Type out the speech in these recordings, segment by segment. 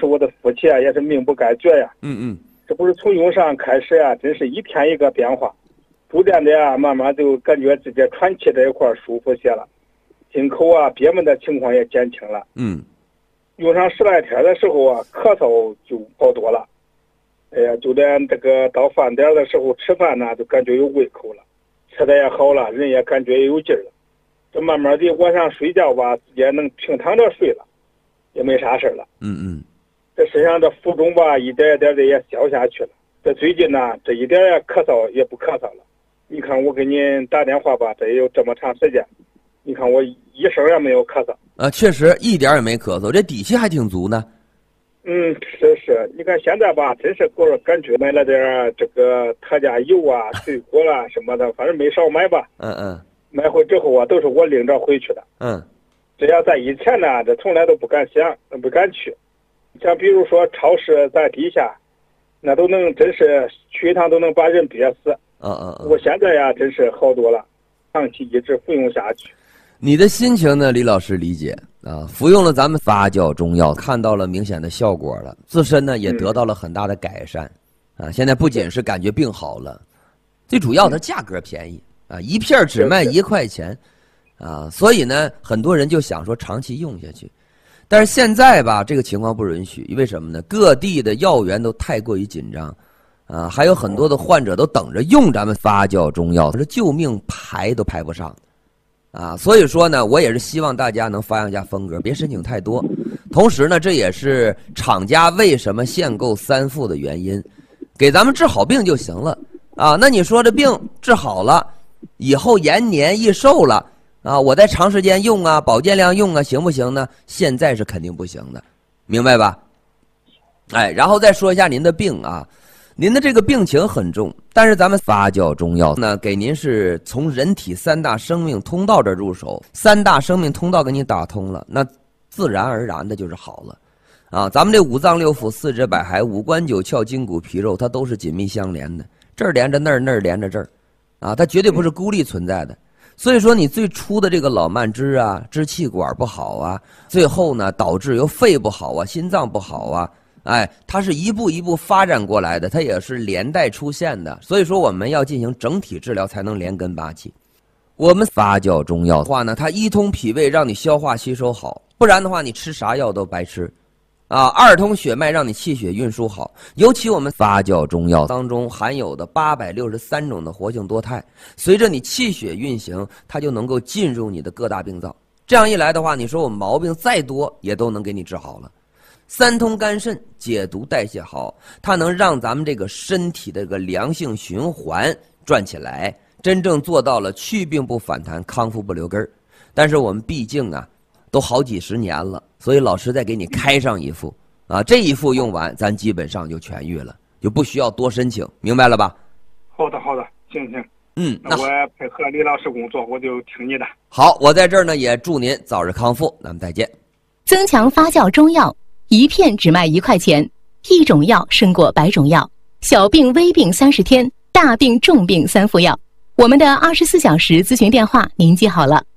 我的夫妻啊，也是命不该绝呀。这不是从用上开始啊，真是一天一个变化，逐渐的啊，慢慢就感觉自己喘气这一块舒服些了，进口啊憋闷的情况也减轻了。用上10来天的时候啊，咳嗽就好多了。哎呀，就连这个到饭点的时候吃饭呢，就感觉有胃口了，吃的也好了，人也感觉也有劲儿了。这慢慢的晚上睡觉吧，自己也能平躺着睡了，也没啥事了。这身上的浮肿吧，一点一点的也消下去了。这最近呢，这一点也咳嗽也不咳嗽了。你看我给您打电话吧，这也有这么长时间，你看我一声也没有咳嗽。 确实一点也没咳嗽，这底气还挺足呢。 是，你看现在吧，真是给我感觉买了点这个特价油啊、水果啦什么的，反正没少买吧。买回之后啊，都是我领着回去的。这要在以前呢，这从来都不敢想，不敢去。像比如说超市在地下，那都能真是去一趟都能把人憋死。我现在呀，真是好多了，长期一直服用下去。 你的心情呢，李老师理解啊。服用了咱们发酵中药，看到了明显的效果了，自身呢也得到了很大的改善啊。现在不仅是感觉病好了，最主要的价格便宜啊，一片只卖1块钱啊，所以呢，很多人就想说长期用下去。但是现在吧，这个情况不允许，为什么呢？各地的药源都太过于紧张啊，还有很多的患者都等着用咱们发酵中药，这救命排都排不上啊。所以说呢，我也是希望大家能发扬下风格，别申请太多。同时呢，这也是厂家为什么限购3副的原因，给咱们治好病就行了啊。那你说这病治好了以后延年益寿了啊，我在长时间用啊，保健量用啊，行不行呢？现在是肯定不行的，明白吧？然后再说一下您的病啊，您的这个病情很重，但是咱们发酵中药呢，给您是从人体3大生命通道这入手，3大生命通道给你打通了，那自然而然的就是好了啊。咱们这5脏6腑、4肢百骸、五官9窍、筋骨皮肉，它都是紧密相连的，这儿连着那儿，那儿连着这儿啊，它绝对不是孤立存在的。所以说你最初的这个老慢支啊，支气管不好啊，最后呢导致由肺不好啊，心脏不好啊，它是一步一步发展过来的，它也是连带出现的。所以说我们要进行整体治疗，才能连根拔起。我们发酵中药的话呢，它一通脾胃，让你消化吸收好，不然的话你吃啥药都白吃啊。2通血脉，让你气血运输好。尤其我们发酵中药当中含有的863种的活性多肽，随着你气血运行，它就能够进入你的各大病灶。这样一来的话，你说我毛病再多也都能给你治好了。3通肝肾，解毒代谢好，它能让咱们这个身体的这个良性循环转起来，真正做到了去病不反弹，康复不留根儿。但是我们毕竟啊都好几十年了，所以老师再给你开上一副啊，这一副用完咱基本上就痊愈了，就不需要多申请，明白了吧？ 好的，行。那我配合李老师工作，我就听你的。 好，我在这儿呢也祝您早日康复，咱们再见。 增强发酵中药，一片只卖1块钱，一种药胜过100种药。小病微病30天，大病重病3副药。我们的24小时咨询电话您记好了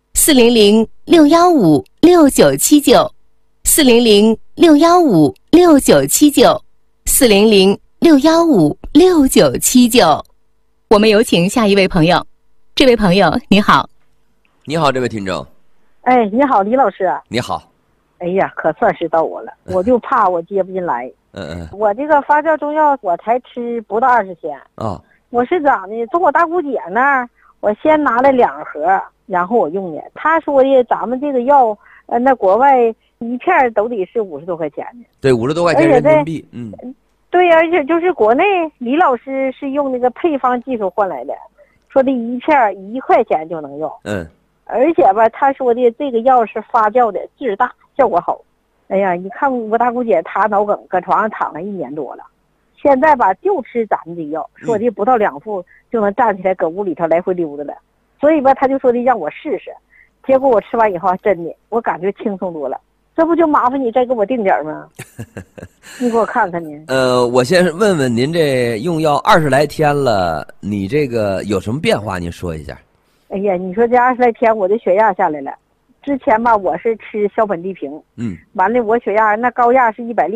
，400-615-6979，400-615-6979，400-615-6979。我们有请下一位朋友。这位朋友你好。 你好，这位听众。 你好，李老师。 你好。 哎呀，可算是到我了，我就怕我接不进来。我这个发酵中药我才吃不到20天啊。我是咋的？从我大姑姐那儿，我先拿了2盒，然后我用的。她说的，咱们这个药，那国外一片都得是50多块钱呢。 对，50多块钱人民币。 对呀，而且就是国内李老师是用那个配方技术换来的，说的一片1块钱就能用。而且吧，他说的这个药是发酵的，质大，效果好。哎呀，你看我大姑姐她脑梗，搁床上躺了1年多了，现在吧就吃咱们这药，说的不到2副就能站起来搁屋里头来回溜达了。所以吧，他就说的让我试试，结果我吃完以后真的我感觉轻松多了。这不就麻烦你再给我定点吗？你给我看看呢。 我先问问您，这用药20来天了，你这个有什么变化？您说一下。 哎呀，你说这20来天我的血压下来了。之前吧，我是吃硝苯地平，完了我血压那高压是160。